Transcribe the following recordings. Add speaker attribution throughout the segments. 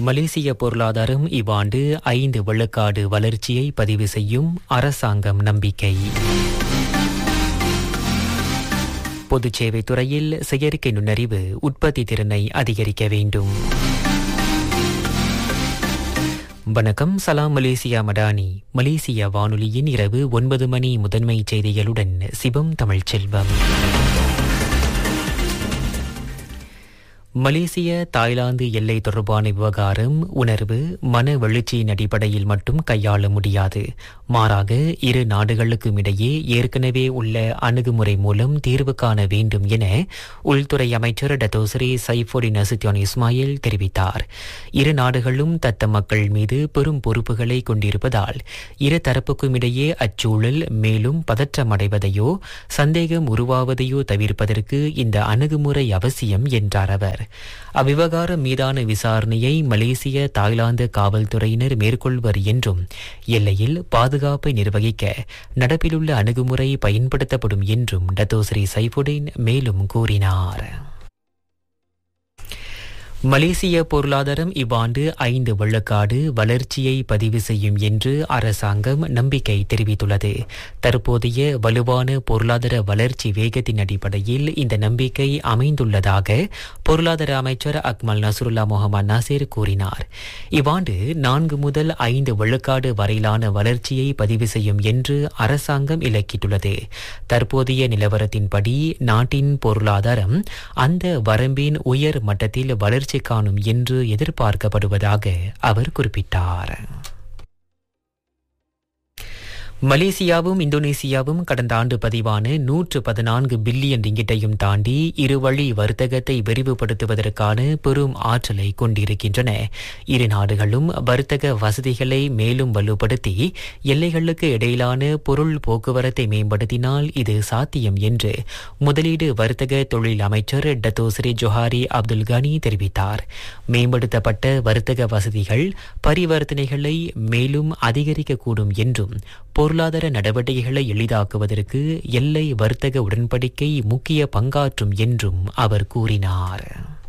Speaker 1: மலேசிய பொருளாதாரம் இவ்வாண்டு 5 விழுக்காடு வளர்ச்சியை பதிவு செய்யும் அரசாங்கம் நம்பிக்கை. பொதுச் சேவை துறையில் செயற்கை நுண்ணறிவு உற்பத்தி திறனை அதிகரிக்க வேண்டும். வணக்கம், சலாம் மலேசியா மடானி. மலேசிய வானொலியின் இரவு 9 மணி முதன்மை செய்திகளுடன் சிவம் தமிழ்ச்செல்வம். மலேசிய தாய்லாந்து எல்லை தொடர்பான விவகாரம் உணர்வு மன வெளிச்சியின் அடிப்படையில் மட்டும் கையாள முடியாது. மாறாக இரு நாடுகளுக்கும் இடையே ஏற்கனவே உள்ள அணுகுமுறை மூலம் தீர்வு காண வேண்டும் என உள்துறை அமைச்சர் டத்தோஸ்ரீ சைஃபுடின் நசுத்தியான் இஸ்மாயில் தெரிவித்தார். இரு நாடுகளும் தத்தம் மக்கள் மீது பெரும் பொறுப்புகளை கொண்டிருப்பதால் இரு தரப்புக்கும் இடையே அச்சூழல் மேலும் பதற்றமடைவதையோ சந்தேகம் உருவாவதையோ தவிர்ப்பதற்கு இந்த அணுகுமுறை அவசியம் என்றார் அவர். அவ்விவகாரம் மீதான விசாரணையை மலேசிய தாய்லாந்து காவல்துறையினர் மேற்கொள்வர் என்றும் எல்லையில் பாதுகாப்பை நிர்வகிக்க நடப்பிலுள்ள அணுகுமுறை பயன்படுத்தப்படும் என்றும் டத்தோஸ்ரீ சைஃபுடின் மேலும் கூறினார். மலேசிய பொருளாதாரம் இவ்வாண்டு 5 விழுக்காடு வளர்ச்சியை பதிவு செய்யும் என்று அரசாங்கம் நம்பிக்கை தெரிவித்துள்ளது. தற்போதைய வலுவான பொருளாதார வளர்ச்சி வேகத்தின் அடிப்படையில் இந்த நம்பிக்கை அமைந்துள்ளதாக பொருளாதார அமைச்சர் அக்மல் நசுருல்லா முகமது நாசிர் கூறினார். இவ்வாண்டு 4 முதல் 5 விழுக்காடு வரையிலான வளர்ச்சியை பதிவு செய்யும் என்று அரசாங்கம் இலக்கிட்டுள்ளது. தற்போதைய நிலவரத்தின்படி நாட்டின் பொருளாதாரம் அந்த வரம்பின் உயர் மட்டத்தில் வளர்ச்சி காணும் என்று எதிர்பார்க்கப்படுவதாக அவர் குறிப்பிட்டார். மலேசியாவும் இந்தோனேசியாவும் கடந்த ஆண்டு பதிவான 114 பில்லியன் ரிங்கிட்டையும் தாண்டி இருவழி வர்த்தகத்தை விரிவுபடுத்துவதற்கான பெரும் ஆற்றலை கொண்டிருக்கின்றன. இரு நாடுகளும் வர்த்தக வசதிகளை மேலும் வலுப்படுத்தி எல்லைகளுக்கு இடையிலான பொருள் போக்குவரத்தை மேம்படுத்தினால் இது சாத்தியம் என்று முதலீடு வர்த்தக தொழில் அமைச்சர் டத்தோஸ்ரீ ஜொஹாரி அப்துல் கனி தெரிவித்தார். மேம்படுத்தப்பட்ட வர்த்தக வசதிகள் பரிவர்த்தனைகளை மேலும் அதிகரிக்கக்கூடும் என்றும் பொருளாதார நடவடிக்கைகளை எளிதாக்குவதற்கு எல்லை வர்த்தக உடன்படிக்கை முக்கிய பங்காற்றும் என்றும் அவர் கூறினார்.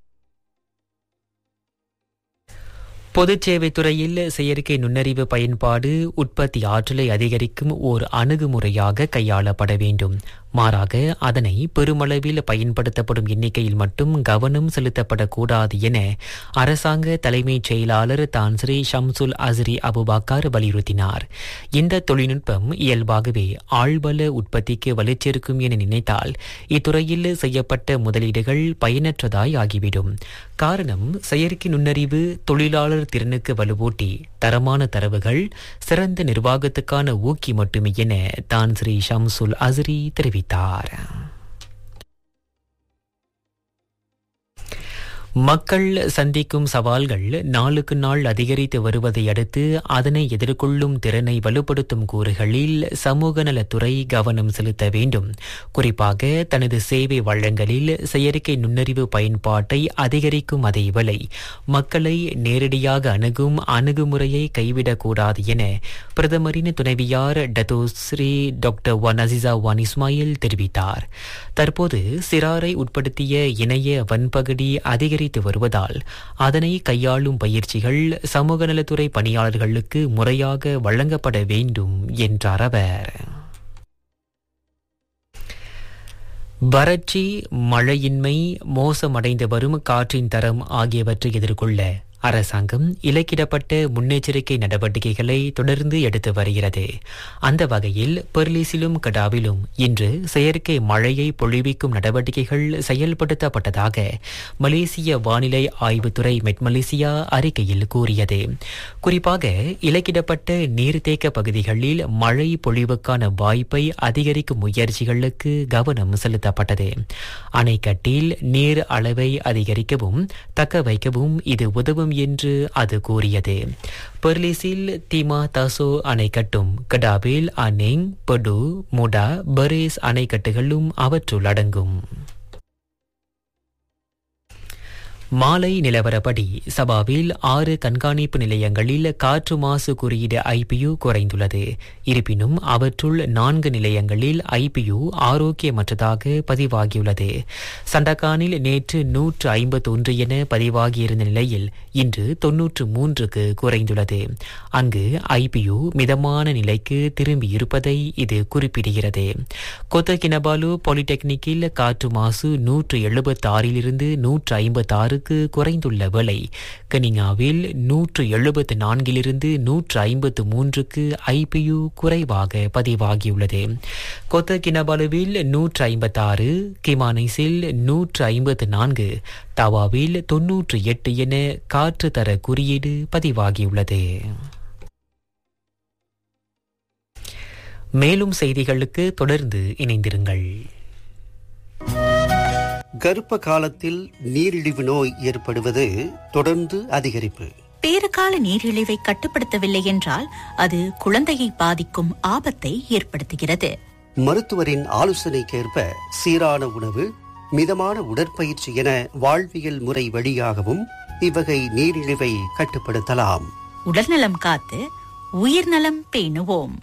Speaker 1: பொதுச் சேவை துறையில் செயற்கை நுண்ணறிவு பயன்பாடு உற்பத்தி ஆற்றலை அதிகரிக்கும் ஓர் அணுகுமுறையாக கையாளப்பட வேண்டும். மாறாக அதனை பெருமளவில் பயன்படுத்தப்படும் எண்ணிக்கையில் மட்டும் கவனம் செலுத்தப்படக்கூடாது என அரசாங்க தலைமைச் செயலாளர் தான்ஸ்ரீ ஷம்சுல் அஸ்ரி அபுபக்கர் வலியுறுத்தினார். இந்த தொழில்நுட்பம் இயல்பாகவே ஆழ்பல உற்பத்திக்கு வலுச்சேர்க்கும் என நினைத்தால் இத்துறையில் செய்யப்பட்ட முதலீடுகள் பயனற்றதாய் ஆகிவிடும். காரணம், செயற்கை நுண்ணறிவு தொழிலாளர் திறனுக்கு வலுவூட்டி தரமான தரவுகள் சிறந்த நிர்வாகத்துக்கான ஊக்கி மட்டுமே என தான்ஸ்ரீ ஷம்சுல் அஸ்ரி தெரிவித்தார். மக்கள் சந்திக்கும் சவால்கள் நாளுக்கு நாள் அதிகரித்து வருவதை அடுத்து அதனை எதிர்கொள்ளும் திறனை வலுப்படுத்தும் கூறுகளில் சமூக நலத்துறை கவனம் செலுத்த வேண்டும். குறிப்பாக தனது சேவை வழங்கலில் செயற்கை நுண்ணறிவு பயன்பாட்டை அதிகரிக்கும் அதேவேளை மக்களை நேரடியாக அணுகும் அணுகுமுறையை கைவிடக்கூடாது என பிரதமரின் துணைவியார் Datuk Seri doctor one Azizah one Ismail தெரிவித்தார். தற்போது சிறாரை உட்படுத்திய இணைய வன்பகடி அதிகரித்து வருவதால் அதனை கையாளும் பயிற்சிகள் சமூக நலத்துறை பணியாளர்களுக்கு முறையாக வழங்கப்பட வேண்டும் என்றார் அவர். வறட்சி, மழையின்மை, மோசமடைந்து வரும் காற்றின் தரம் ஆகியவற்றை எதிர்கொள்ள அரசாங்கம் இலக்கிடப்பட்ட முன்னெச்சரிக்கை நடவடிக்கைகளை தொடர்ந்து எடுத்து வருகிறது. அந்த வகையில் பெர்லிஸிலும் கடாவிலும் இன்று செயற்கை மழையை பொழிவிக்கும் நடவடிக்கைகள் செயல்படுத்தப்பட்டதாக மலேசிய வானிலை ஆய்வுத்துறை மெட் மலேசியா அறிக்கையில் கூறியது. குறிப்பாக இலக்கிடப்பட்ட நீர்த்தேக்க பகுதிகளில் மழை பொழிவுக்கான வாய்ப்பை அதிகரிக்கும் முயற்சிகளுக்கு கவனம் செலுத்தப்பட்டது. அணைக்கட்டில் நீர் அளவை அதிகரிக்கவும் தக்க வைக்கவும் இது உதவும் என்று அது கூறியது. பெர்லிஸில் தீமா தாசோ அணைக்கட்டும், கடாவில் அனேங், படு, முடா, பரேஸ் அணைக்கட்டுகளும் அவற்றுள் அடங்கும். மாலை நிலவரப்படி சபாவில் 6 கண்காணிப்பு நிலையங்களில் காற்று மாசு குறியீடு IPU குறைந்துள்ளது. இருப்பினும் அவற்றுள் 4 நிலையங்களில் IPU ஆரோக்கியமற்றதாக பதிவாகியுள்ளது. சண்டகானில் நேற்று 151 என பதிவாகியிருந்த நிலையில் இன்று 93க்கு குறைந்துள்ளது. அங்கு IPU மிதமான நிலைக்கு திரும்பியிருப்பதை இது குறிப்பிடுகிறது. கொத்தகினபாலு பாலிடெக்னிக்கில் காற்று மாசு 176 156 குறைந்துள்ள வேளை கனிங்காவில் 174 153 IPU குறைவாக பதிவாகியுள்ளது. கொத்தகினபாலுவில் 156, கிமானைசில் 154, தவாவில் 98 என காற்று தர குறியீடு பதிவாகியுள்ளது. மேலும் செய்திகளுக்கு தொடர்ந்து இணைந்திருங்கள்.
Speaker 2: கர்ப்ப காலத்தில் நீரிழிவு நோய் ஏற்படுவது தொடர்ந்து அதிகரிப்பு.
Speaker 3: பேறுகால நீரிழிவை கட்டுப்படுத்தவில்லை என்றால் அது குழந்தையை பாதிக்கும் ஆபத்தை ஏற்படுத்துகிறது.
Speaker 2: மருத்துவரின் ஆலோசனைக்கேற்ப சீரான உணவு, மிதமான உடற்பயிற்சி என வாழ்வியல் முறை வழியாகவும் இவ்வகை நீரிழிவை கட்டுப்படுத்தலாம்.
Speaker 3: உடல்நலம் காத்து உயிர்நலம் பேணுவோம்.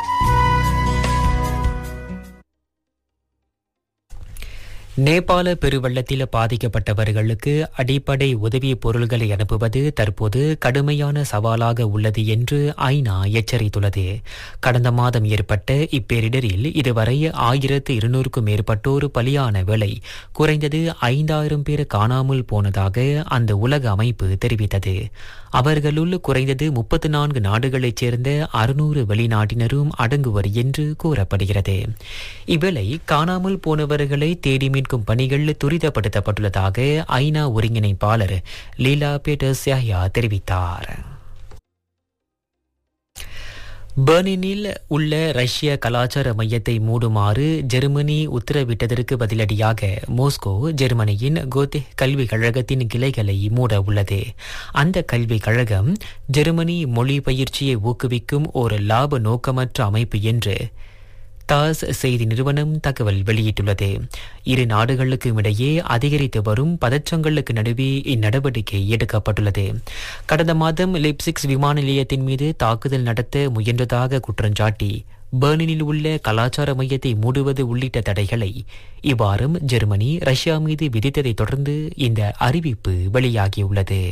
Speaker 1: நேபாள பெருவெள்ளத்தில் பாதிக்கப்பட்டவர்களுக்கு அடிப்படை உதவி பொருள்களை அனுப்புவது தற்போது கடுமையான சவாலாக உள்ளது என்று ஐநா எச்சரித்துள்ளது. கடந்த மாதம் ஏற்பட்ட இப்பேரிடரில் இதுவரை 1200க்கும் மேற்பட்டோர் பலியான வேளை குறைந்தது 5000 பேர் காணாமல் போனதாக அந்த உலக அமைப்பு தெரிவித்தது. அவர்களுள் குறைந்தது 34 நாடுகளைச் சேர்ந்த 600 வெளிநாட்டினரும் அடங்குவர் என்று கூறப்படுகிறது. இவ்வேளை காணாமல் போனவர்களை தேடி மீட்கும் பணிகள் துரிதப்படுத்தப்பட்டுள்ளதாக ஐநா ஒருங்கிணைப்பாளர் லீலா பேட்டர்ஸ்யா தெரிவித்தார். பெர்லினில் உள்ள ரஷ்ய கலாச்சார மையத்தை மூடுமாறு ஜெர்மனி உத்தரவிட்டதற்கு பதிலடியாக மாஸ்கோ ஜெர்மனியின் கோத்தே கல்விக் கழகத்தின் கிளைகளை மூட உள்ளது. அந்த கல்விக் கழகம் ஜெர்மனி மொழி பயிற்சியை ஊக்குவிக்கும் ஒரு லாப நோக்கமற்ற அமைப்பு என்று தாஸ் செய்தி நிறுவனம் தகவல் வெளியிட்டுள்ளது. இரு நாடுகளுக்கும் இடையே அதிகரித்து வரும் பதற்றங்களுக்கு நடுவே இந்நடவடிக்கை எடுக்கப்பட்டுள்ளது. கடந்த மாதம் லிப்சிக்ஸ் விமான நிலையத்தின் மீது தாக்குதல் நடத்த முயன்றதாக குற்றஞ்சாட்டி பெர்லினில் உள்ள கலாச்சார மையத்தை மூடுவது உள்ளிட்ட தடைகளை இவ்வாரம் ஜெர்மனி ரஷ்யா மீது விதித்ததை தொடர்ந்து இந்த அறிவிப்பு வெளியாகியுள்ளது.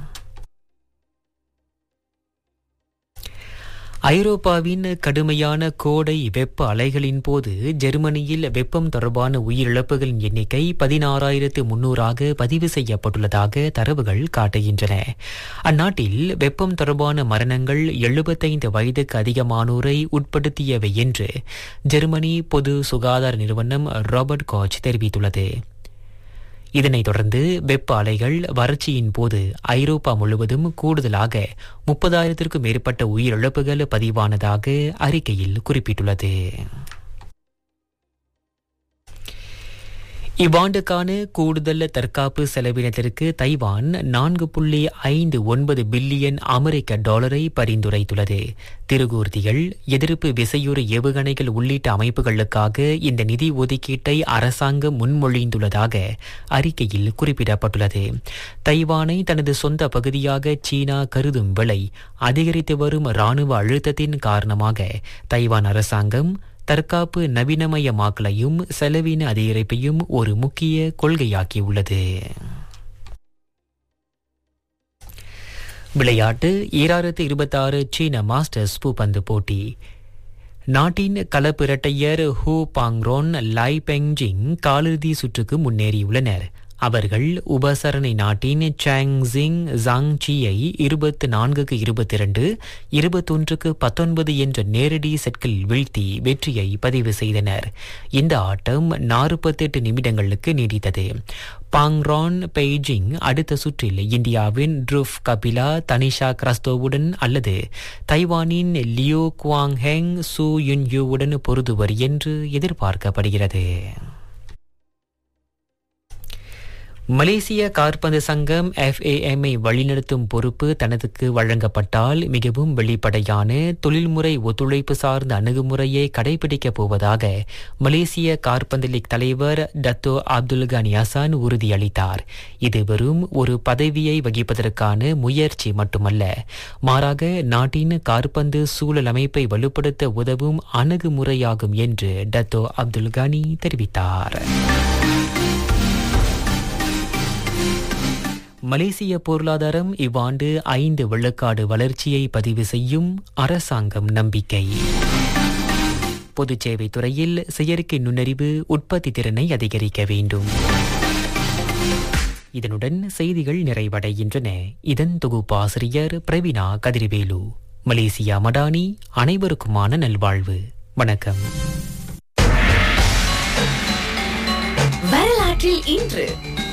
Speaker 1: ஐரோப்பாவின் கடுமையான கோடை வெப்ப அலைகளின் போது ஜெர்மனியில் வெப்பம் தொடர்பான உயிரிழப்புகளின் எண்ணிக்கை 16,300 பதிவு செய்யப்பட்டுள்ளதாக தரவுகள் காட்டுகின்றன. அந்நாட்டில் வெப்பம் தொடர்பான மரணங்கள் 75 வயதுக்கு அதிகமானோரை உட்படுத்தியவை என்று ஜெர்மனி பொது சுகாதார நிறுவனம் ராபர்ட் காச் தெரிவித்துள்ளது. இதனைத் தொடர்ந்து வெப்ப அலைகள் வறட்சியின் போது ஐரோப்பா முழுவதும் கூடுதலாக 30,000க்கும் மேற்பட்ட உயிரிழப்புகள் பதிவானதாக அறிக்கையில் குறிப்பிட்டுள்ளது. இவ்வாண்டுக்கான கூடுதல் தற்காப்பு செலவினத்திற்கு தைவான் $4.59 பில்லியன் பரிந்துரைத்துள்ளது. திருகூர்த்திகள், எதிர்ப்பு விசையுறு ஏவுகணைகள் உள்ளிட்ட அமைப்புகளுக்காக இந்த நிதி ஒதுக்கீட்டை அரசாங்கம் முன்மொழிந்துள்ளதாக அறிக்கையில் குறிப்பிடப்பட்டுள்ளது. தைவானை தனது சொந்த பகுதியாக சீனா கருதும் வேளை அதிகரித்து வரும் இராணுவ அழுத்தத்தின் காரணமாக தைவான் அரசாங்கம் தற்காப்பு நவீனமயமாக்கலையும் செலவின அதிகரிப்பையும் ஒரு முக்கிய கொள்கையாக்கியுள்ளது. விளையாட்டு 2026 சீன மாஸ்டர்ஸ் பூப்பந்து போட்டி. நாட்டின் கலப்பு இரட்டையர் ஹூ பாங்ரோன், லை பெங்ஜிங் காலிறுதி சுற்றுக்கு முன்னேறியுள்ளனர். அவர்கள் உபசரணை நாட்டின் சாங்ஸிங் ஜாங்சியை 24-22, 21-19 என்ற நேரடி செட்களில் வீழ்த்தி வெற்றியை பதிவு செய்தனர். இந்த ஆட்டம் 48 நிமிடங்களுக்கு நீடித்தது. பாங்ரான் பெய்ஜிங் அடுத்த சுற்றில் இந்தியாவின் ட்ருவ் கபிலா, தனிஷா கிரஸ்தோவுடன் அல்லது தைவானின் லியோ குவாங் ஹெங், சூ யுன்யூவுடன் பொருதுவர் என்று எதிர்பார்க்கப்படுகிறது. மலேசிய காற்பந்து சங்கம் FAM ஐ வழிநடத்தும் பொறுப்பு தனதுக்கு வழங்கப்பட்டால் மிகவும் வெளிப்படையான தொழில்முறை ஒத்துழைப்பு சார்ந்த அணுகுமுறையை கடைபிடிக்கப் போவதாக மலேசிய காற்பந்து லீக் தலைவர் டத்தோ அப்துல் கனி ஹசான் உறுதியளித்தார். இது வெறும் ஒரு பதவியை வகிப்பதற்கான முயற்சி மட்டுமல்ல, மாறாக நாட்டின் காற்பந்து சூழல் அமைப்பை வலுப்படுத்த உதவும் அணுகுமுறையாகும் என்று டத்தோ அப்துல் கனி தெரிவித்தார். மலேசிய பொருளாதாரம் இவ்வாண்டு 5 விழுக்காடு வளர்ச்சியை பதிவு செய்யும் அரசாங்கம் நம்பிக்கை. பொதுச்சேவை துறையில் செயற்கை நுண்ணறிவு உற்பத்தி திறனை அதிகரிக்க வேண்டும். இதனுடன் செய்திகள் நிறைவடைகின்றன. இதன் தொகுப்பாசிரியர் பிரவீனா கதிர்வேலு. மலேசியா மடானி, அனைவருக்குமான நல்வாழ்வு. வணக்கம்.
Speaker 4: வரலாற்றில் இன்று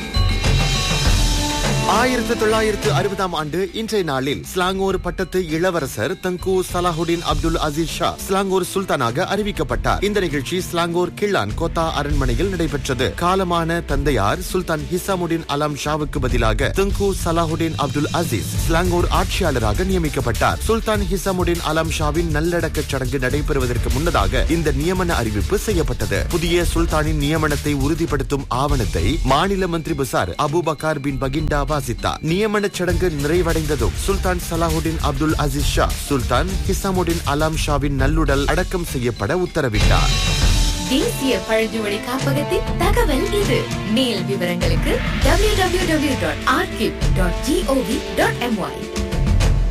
Speaker 5: 1960 ஆண்டு இன்றைய நாளில் ஸ்லாங்கூர் பட்டத்து இளவரசர் தங்கு சலாஹுடின் அப்துல் அசீஸ் ஷா ஸ்லாங்கூர் சுல்தானாக அறிவிக்கப்பட்டார். இந்த நிகழ்ச்சி ஸ்லாங்கூர் கிள்ளான் கோத்தா அரண்மனையில் நடைபெற்றது. காலமான தந்தையார் சுல்தான் ஹிசாமுடின் அலாம் ஷாவுக்கு பதிலாக தங்கு சலாஹுடின் அப்துல் அசீஸ் ஸ்லாங்கூர் ஆட்சியாளராக நியமிக்கப்பட்டார். சுல்தான் ஹிசாமுடின் அலாம் ஷாவின் நல்லடக்க சடங்கு நடைபெறுவதற்கு முன்னதாக இந்த நியமன அறிவிப்பு செய்யப்பட்டது. புதிய சுல்தானின் நியமனத்தை உறுதிப்படுத்தும் ஆவணத்தை மாநில மந்திரி பசார் அபுபக்கர் பின் பகிண்டா வாசித்தார். நியமன சடங்கு நிறைவடைந்ததும் சுல்தான் சலாஹுடின் அப்துல் அசீஸ் ஷா சுல்தான் ஹிசாமுடின் அலாம் ஷாவின் நல்லுடல் அடக்கம் செய்யப்பட உத்தரவிட்டார்.
Speaker 4: தேசிய பழங்குடி காப்பகத்தின் தகவல் இது. மேல் விவரங்களுக்கு www.arkip.gov.my